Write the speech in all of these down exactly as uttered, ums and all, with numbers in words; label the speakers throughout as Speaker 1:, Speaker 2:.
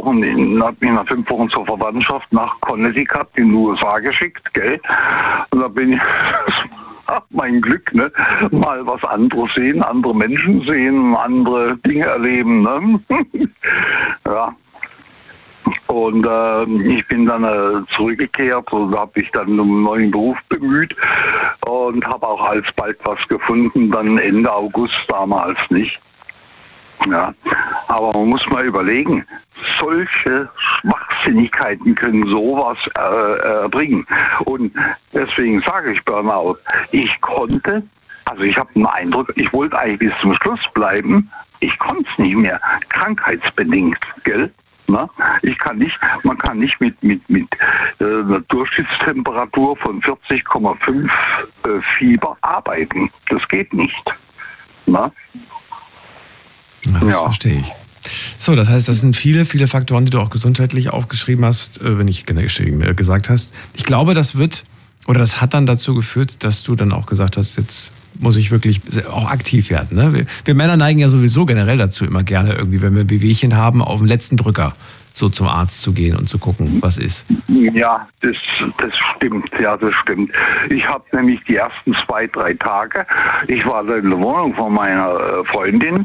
Speaker 1: Wochen, in, hat mich nach fünf Wochen zur Verwandtschaft nach Connecticut in den U S A geschickt, gell? Und da bin ich, mein Glück, ne? Mal was anderes sehen, andere Menschen sehen, andere Dinge erleben, ne? Ja. Und äh, ich bin dann äh, zurückgekehrt und habe mich dann um einen neuen Beruf bemüht und habe auch alsbald was gefunden, dann Ende August damals nicht. Ja, aber man muss mal überlegen, solche Schwachsinnigkeiten können sowas äh, erbringen. Und deswegen sage ich Burnout. Ich konnte, also ich habe den Eindruck, ich wollte eigentlich bis zum Schluss bleiben, ich konnte es nicht mehr, krankheitsbedingt, gell? Na, ich kann nicht, man kann nicht mit, mit, mit äh, einer Durchschnittstemperatur von vierzig Komma fünf äh, Fieber arbeiten. Das geht nicht. Na?
Speaker 2: Ja, das ja. verstehe ich. So, das heißt, das sind viele, viele Faktoren, die du auch gesundheitlich aufgeschrieben hast, äh, wenn ich geschrieben, äh, gesagt hast. Ich glaube, das wird, oder das hat dann dazu geführt, dass du dann auch gesagt hast, jetzt muss ich wirklich auch aktiv werden. Ne? Wir, wir Männer neigen ja sowieso generell dazu, immer gerne irgendwie, wenn wir Wehwehchen haben, auf den letzten Drücker so zum Arzt zu gehen und zu gucken, was ist.
Speaker 1: Ja, das, das stimmt, ja, das stimmt. Ich habe nämlich die ersten zwei, drei Tage, ich war da in der Wohnung von meiner Freundin,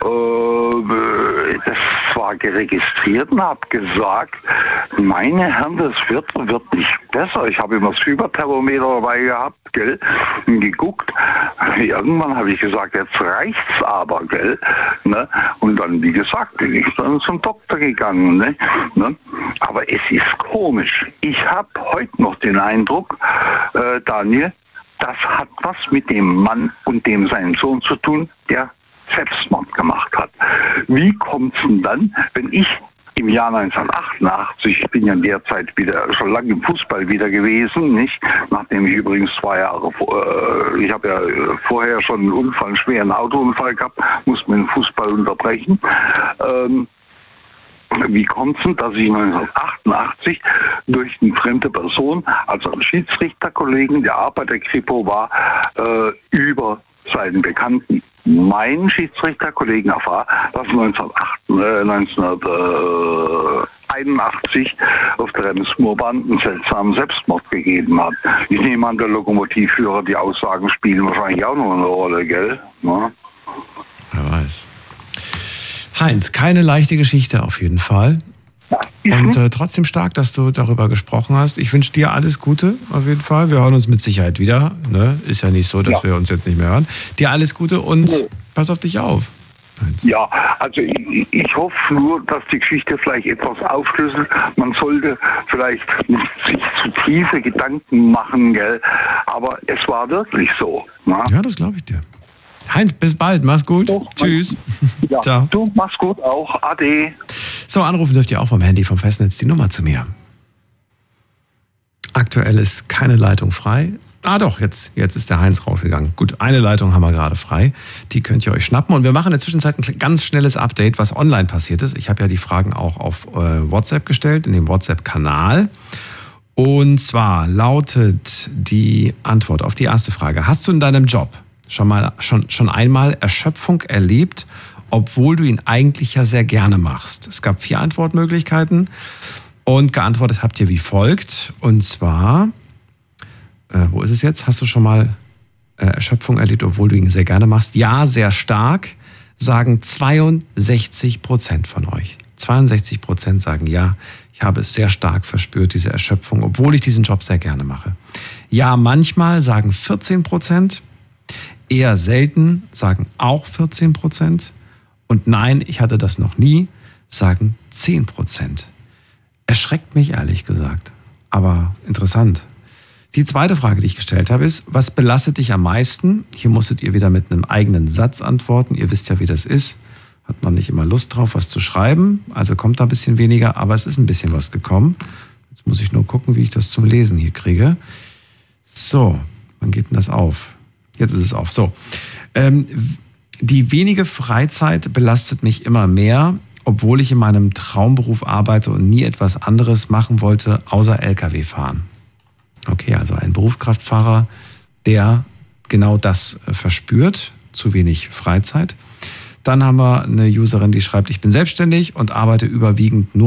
Speaker 1: äh, das war geregistriert und habe gesagt, meine Herren, das wird, wird nicht besser. Ich habe immer das Fieberthermometer dabei gehabt, gell, und geguckt. Irgendwann habe ich gesagt, jetzt reicht's aber, gell, ne? Und dann, wie gesagt, bin ich dann zum Doktor gegangen, ne? Ne? Aber es ist komisch. Ich habe heute noch den Eindruck, äh, Daniel, das hat was mit dem Mann und dem seinen Sohn zu tun, der Selbstmord gemacht hat. Wie kommt es denn dann, wenn ich im Jahr neunzehnhundertachtundachtzig, ich bin ja in der Zeit wieder schon lange im Fußball wieder gewesen, nicht? Nachdem ich übrigens zwei Jahre, äh, ich habe ja vorher schon einen Unfall, einen schweren Autounfall gehabt, musste mir den Fußball unterbrechen. Ähm, Wie kommt es denn, dass ich neunzehnhundertachtundachtzig durch eine fremde Person, also einen Schiedsrichterkollegen, der Arbeiter-Kripo war, äh, über seinen Bekannten, meinen Schiedsrichterkollegen erfahr, dass neunzehnhunderteinundachtzig auf der Rems-Murrbahn einen seltsamen Selbstmord gegeben hat. Ich nehme an, der Lokomotivführer, die Aussagen spielen wahrscheinlich auch noch eine Rolle, gell? Ja.
Speaker 2: Wer weiß. Heinz, keine leichte Geschichte auf jeden Fall. Und äh, trotzdem stark, dass du darüber gesprochen hast. Ich wünsche dir alles Gute auf jeden Fall. Wir hören uns mit Sicherheit wieder. Ne? Ist ja nicht so, dass ja. wir uns jetzt nicht mehr hören. Dir alles Gute und nee. pass auf dich auf. Heinz.
Speaker 1: Ja, also ich, ich hoffe nur, dass die Geschichte vielleicht etwas aufschlüsselt. Man sollte vielleicht nicht sich zu tiefe Gedanken machen, gell? Aber es war wirklich so. Na?
Speaker 2: Ja, das glaube ich dir. Heinz, bis bald. Mach's gut.
Speaker 1: Doch,
Speaker 2: Tschüss.
Speaker 1: Ja, ciao. Du, mach's gut auch. Ade.
Speaker 2: So, anrufen dürft ihr auch vom Handy, vom Festnetz die Nummer zu mir. Aktuell ist keine Leitung frei. Ah doch, jetzt, jetzt ist der Heinz rausgegangen. Gut, eine Leitung haben wir gerade frei. Die könnt ihr euch schnappen. Und wir machen in der Zwischenzeit ein ganz schnelles Update, was online passiert ist. Ich habe ja die Fragen auch auf äh, WhatsApp gestellt, in dem WhatsApp-Kanal. Und zwar lautet die Antwort auf die erste Frage. Hast du in deinem Job schon mal schon, schon einmal Erschöpfung erlebt, obwohl du ihn eigentlich ja sehr gerne machst? Es gab vier Antwortmöglichkeiten und geantwortet habt ihr wie folgt. Und zwar, äh, wo ist es jetzt? Hast du schon mal äh, Erschöpfung erlebt, obwohl du ihn sehr gerne machst? Ja, sehr stark, sagen zweiundsechzig Prozent von euch. zweiundsechzig Prozent sagen ja, ich habe es sehr stark verspürt, diese Erschöpfung, obwohl ich diesen Job sehr gerne mache. Ja, manchmal, sagen vierzehn Prozent. Eher selten, sagen auch vierzehn Prozent. Und nein, ich hatte das noch nie, sagen zehn Prozent. Erschreckt mich ehrlich gesagt, aber interessant. Die zweite Frage, die ich gestellt habe, ist, was belastet dich am meisten? Hier musstet ihr wieder mit einem eigenen Satz antworten. Ihr wisst ja, wie das ist. Hat man nicht immer Lust drauf, was zu schreiben. Also kommt da ein bisschen weniger, aber es ist ein bisschen was gekommen. Jetzt muss ich nur gucken, wie ich das zum Lesen hier kriege. So, wann geht denn das auf? Jetzt ist es auf. So. Ähm, die wenige Freizeit belastet mich immer mehr, obwohl ich in meinem Traumberuf arbeite und nie etwas anderes machen wollte, außer L K W fahren. Okay, also ein Berufskraftfahrer, der genau das verspürt, zu wenig Freizeit. Dann haben wir eine Userin, die schreibt, ich bin selbstständig und arbeite überwiegend nur